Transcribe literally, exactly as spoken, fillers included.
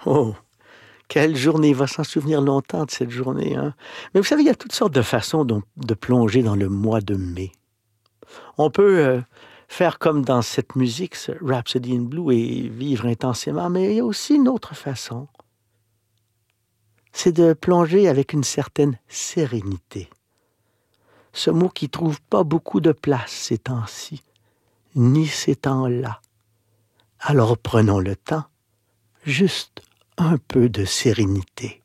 Oh, quelle journée! Il va s'en souvenir longtemps de cette journée, hein. Mais vous savez, il y a toutes sortes de façons dont de plonger dans le mois de mai. On peut, heu, faire comme dans cette musique, ce Rhapsody in Blue et vivre intensément, mais il y a aussi une autre façon. C'est de plonger avec une certaine sérénité. Ce mot qui trouve pas beaucoup de place ces temps-ci, ni ces temps-là. Alors prenons le temps, juste un peu de sérénité.